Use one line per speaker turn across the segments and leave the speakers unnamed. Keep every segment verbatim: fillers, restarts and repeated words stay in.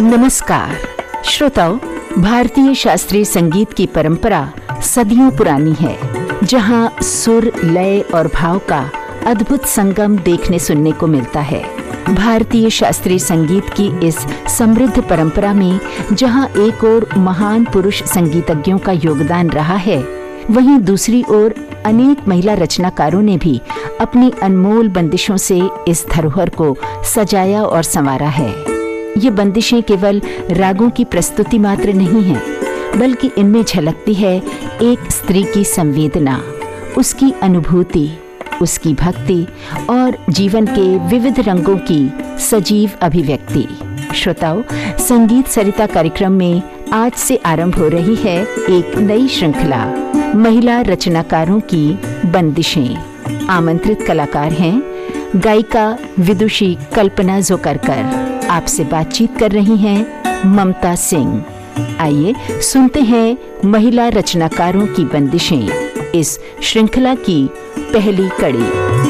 नमस्कार श्रोताओं, भारतीय शास्त्रीय संगीत की परंपरा सदियों पुरानी है, जहां सुर, लय और भाव का अद्भुत संगम देखने सुनने को मिलता है। भारतीय शास्त्रीय संगीत की इस समृद्ध परंपरा में जहां एक ओर महान पुरुष संगीतज्ञों का योगदान रहा है, वहीं दूसरी ओर अनेक महिला रचनाकारों ने भी अपनी अनमोल बंदिशों से इस धरोहर को सजाया और संवारा है। ये बंदिशें केवल रागों की प्रस्तुति मात्र नहीं हैं, बल्कि इनमें झलकती है एक स्त्री की संवेदना, उसकी अनुभूति, उसकी भक्ति और जीवन के विविध रंगों की सजीव अभिव्यक्ति। श्रोताओं, संगीत सरिता कार्यक्रम में आज से आरंभ हो रही है एक नई श्रृंखला, महिला रचनाकारों की बंदिशें। आमंत्रित कलाकार हैं गायिका विदुषी कल्पना जोकरकर। आपसे बातचीत कर रही हैं ममता सिंह। आइए सुनते हैं महिला रचनाकारों की बंदिशें, इस श्रृंखला की पहली कड़ी।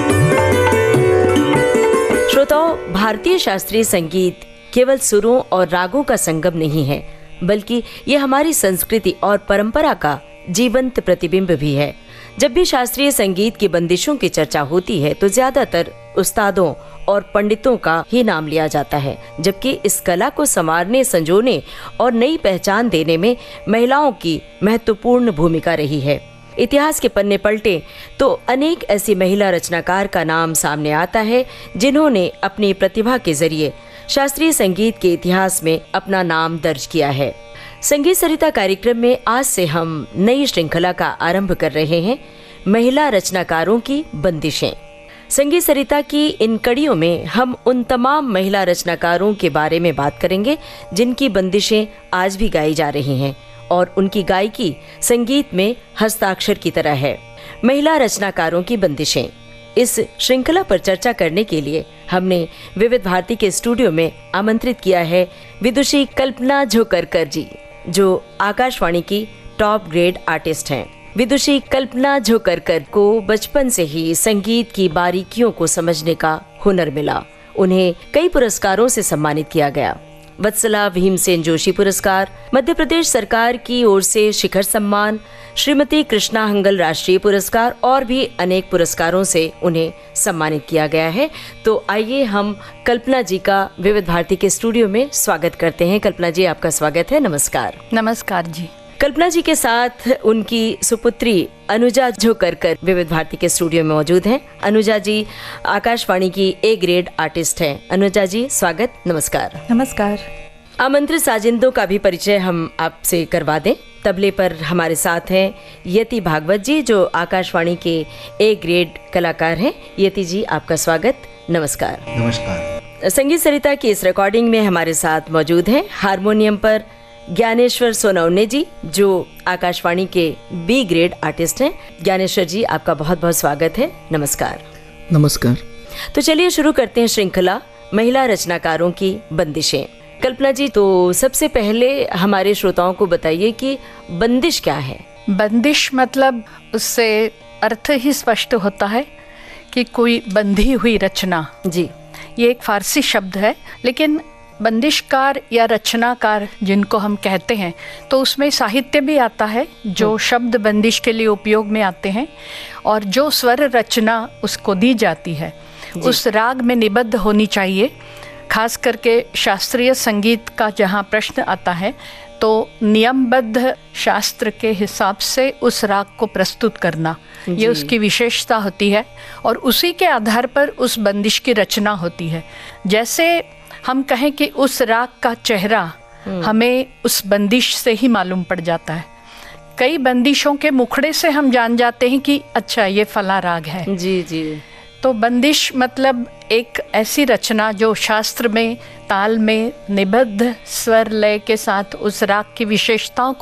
श्रोताओं, भारतीय शास्त्रीय संगीत केवल सुरों और रागों का संगम नहीं है, बल्कि ये हमारी संस्कृति और परंपरा का जीवंत प्रतिबिंब भी है। जब भी शास्त्रीय संगीत की बंदिशों की चर्चा होती है तो ज्यादातर उस्तादों और पंडितों का ही नाम लिया जाता है, जबकि इस कला को संवारने, संजोने और नई पहचान देने में महिलाओं की महत्वपूर्ण भूमिका रही है। इतिहास के पन्ने पलटे तो अनेक ऐसी महिला रचनाकार का नाम सामने आता है जिन्होंने अपनी प्रतिभा के जरिए शास्त्रीय संगीत के इतिहास में अपना नाम दर्ज किया है। संगीत सरिता कार्यक्रम में आज से हम नई श्रृंखला का आरंभ कर रहे हैं, महिला रचनाकारों की बंदिशें। संगीत सरिता की इन कड़ियों में हम उन तमाम महिला रचनाकारों के बारे में बात करेंगे जिनकी बंदिशें आज भी गाई जा रही हैं और उनकी गायकी संगीत में हस्ताक्षर की तरह है। महिला रचनाकारों की बंदिशें, इस श्रृंखला पर चर्चा करने के लिए हमने विविध भारती के स्टूडियो में आमंत्रित किया है विदुषी कल्पना जोकरकर जी, जो आकाशवाणी की टॉप ग्रेड आर्टिस्ट हैं। विदुषी कल्पना जोकरकर को बचपन से ही संगीत की बारीकियों को समझने का हुनर मिला। उन्हें कई पुरस्कारों से सम्मानित किया गया। वत्सला भीमसेन जोशी पुरस्कार, मध्य प्रदेश सरकार की ओर से शिखर सम्मान, श्रीमती कृष्णा हंगल राष्ट्रीय पुरस्कार और भी अनेक पुरस्कारों से उन्हें सम्मानित किया गया है। तो आइए हम कल्पना जी का विविध भारती के स्टूडियो में स्वागत करते हैं। कल्पना जी, आपका स्वागत है। नमस्कार।
नमस्कार जी।
कल्पना जी के साथ उनकी सुपुत्री अनुजा जोकरकर विविध भारती के स्टूडियो में मौजूद हैं। अनुजा जी आकाशवाणी की ए ग्रेड आर्टिस्ट हैं। अनुजा जी, स्वागत। नमस्कार।
नमस्कार।
आमंत्रित साजिंदों का भी परिचय हम आपसे करवा दें। तबले पर हमारे साथ हैं यति भागवत जी, जो आकाशवाणी के ए ग्रेड कलाकार हैं। यति जी, आपका स्वागत। नमस्कार।
नमस्कार।
संगीत सरिता की इस रिकॉर्डिंग में हमारे साथ मौजूद हैं हारमोनियम पर ज्ञानेश्वर सोनवने जी, जो आकाशवाणी के बी ग्रेड आर्टिस्ट हैं। ज्ञानेश्वर जी, आपका बहुत बहुत स्वागत है। नमस्कार।
नमस्कार।
तो चलिए शुरू करते हैं श्रृंखला महिला रचनाकारों की बंदिशें। कल्पना जी, तो सबसे पहले हमारे श्रोताओं को बताइए कि बंदिश क्या है।
बंदिश मतलब उससे अर्थ ही स्पष्ट होता है कि कोई बंधी हुई रचना।
जी,
ये एक फारसी शब्द है, लेकिन बंदिशकार या रचनाकार जिनको हम कहते हैं, तो उसमें साहित्य भी आता है जो शब्द बंदिश के लिए उपयोग में आते हैं, और जो स्वर रचना उसको दी जाती है उस राग में निबद्ध होनी चाहिए। खास करके शास्त्रीय संगीत का जहाँ प्रश्न आता है तो नियमबद्ध शास्त्र के हिसाब से उस राग को प्रस्तुत करना, ये उसकी विशेषता होती है, और उसी के आधार पर उस बंदिश की रचना होती है। जैसे हम कहें कि उस राग का चेहरा हमें उस बंदिश से ही मालूम पड़ जाता है। कई बंदिशों के मुखड़े से हम जान जाते हैं कि अच्छा ये फला राग है।
जी जी।
तो बंदिश मतलब एक ऐसी रचना जो शास्त्र में ताल में निबद्ध स्वर लय के साथ उस राग की विशेषताओं